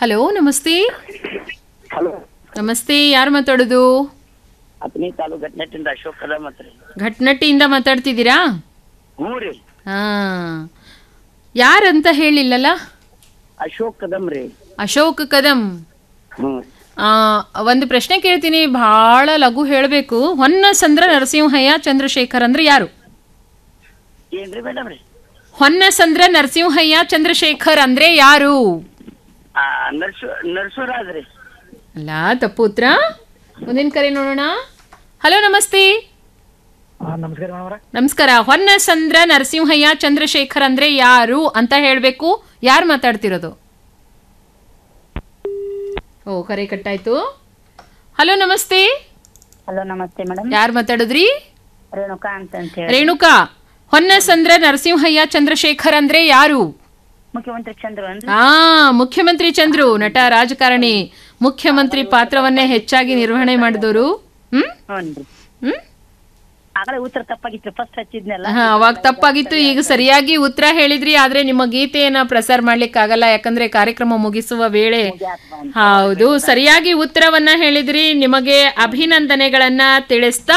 Hello, ನಮಸ್ತೆ. Hello, ನಮಸ್ತೆ, ಯಾರು ಮಾತಾಡೋದು? ಅತ್ನಿ ತಾಲೂಕು ಘಟ್ನಟ್ಟಿಂದ ಅಶೋಕ್ ಕದಮ್ ಅಂತ ರೀ. ಘಟ್ನಟ್ಟಿಯಿಂದ ಮಾತಾಡ್ತಿದ್ದೀರಾ? ಹ್ಞೂ ರೀ, ಹಾ, ಯಾರಂತ ಹೇಳಿಲ್ಲಲ್ಲ? ಅಶೋಕ್ ಕದಮ್ ರೀ. ಅಶೋಕ್ ಕದಂ. ಹ್ಞೂ. ಒಂದು ಪ್ರಶ್ನೆ ಕೇಳ್ತೀನಿ, ಬಹಳ ಲಘು ಹೇಳಬೇಕು. ಹೊನ್ನಸಂದ್ರ ನರಸಿಂಹಯ್ಯ ಚಂದ್ರಶೇಖರ್ ಅಂದ್ರೆ ಯಾರು? ಏನ್ರಿ ಮೇಡಮ್ ರೀ? ಹೊನ್ನಸಂದ್ರ ನರಸಿಂಹಯ್ಯ ಚಂದ್ರಶೇಖರ್ ಅಂದ್ರೆ ಯಾರು? ನರ್ಸೂರಾಜ್ ರೀ. ಅಲ್ಲ, ತಪ್ಪು ಉತ್ತರ. ಮುಂದಿನ ಕರೆ ನೋಡೋಣ. ಹಲೋ, ನಮಸ್ತೆ. ನಮಸ್ಕಾರ ಮೇಡಮ್. ನಮಸ್ಕಾರ. ಹೊನ್ನಸಂದ್ರ ನರಸಿಂಹಯ್ಯ ಚಂದ್ರಶೇಖರ್ ಅಂದ್ರೆ ಯಾರು ಅಂತ ಹೇಳ್ಬೇಕು. ಯಾರು ಮಾತಾಡ್ತಿರೋದು? ಓ, ಕರೆ ಕಟ್ಟಾಯ್ತು. ಹಲೋ, ನಮಸ್ತೆ. ಹಲೋ, ನಮಸ್ತೆ ಮೇಡಮ್. ಯಾರು ಮಾತಾಡುದ್ರಿ? ರೇಣುಕಾ ಅಂತ ಹೇಳಿ. ರೇಣುಕಾ. ಹೊನ್ನಸಂದ್ರ ನರಸಿಂಹಯ್ಯ ಚಂದ್ರಶೇಖರ್ ಅಂದ್ರೆ ಯಾರು? ಮುಖ್ಯಮಂತ್ರಿ ಚಂದ್ರು ಅಂದ್ರೆ. ಮುಖ್ಯಮಂತ್ರಿ ಚಂದ್ರು, ನಟ, ರಾಜಕಾರಣಿ. ಮುಖ್ಯಮಂತ್ರಿ ಪಾತ್ರವನ್ನೇ ಹೆಚ್ಚಾಗಿ ನಿರ್ವಹಣೆ ಮಾಡಿದವರು. ಆಗಲೇ ಉತ್ತರ ತಪ್ಪಾಗಿತ್ತು, ಫಸ್ಟ್ ಹಚ್ಚಿದ್ನಲ್ಲ. ಅವಾಗ ತಪ್ಪಾಗಿತ್ತು, ಈಗ ಸರಿಯಾಗಿ ಉತ್ತರ ಹೇಳಿದ್ರಿ. ಆದ್ರೆ ನಿಮ್ಮ ಗೀತೆಯನ್ನ ಪ್ರಸಾರ ಮಾಡ್ಲಿಕ್ಕೆ ಆಗಲ್ಲ, ಯಾಕಂದ್ರೆ ಕಾರ್ಯಕ್ರಮ ಮುಗಿಸುವ ವೇಳೆ. ಹೌದು, ಸರಿಯಾಗಿ ಉತ್ತರವನ್ನ ಹೇಳಿದ್ರಿ. ನಿಮಗೆ ಅಭಿನಂದನೆಗಳನ್ನ ತಿಳಿಸ್ತಾ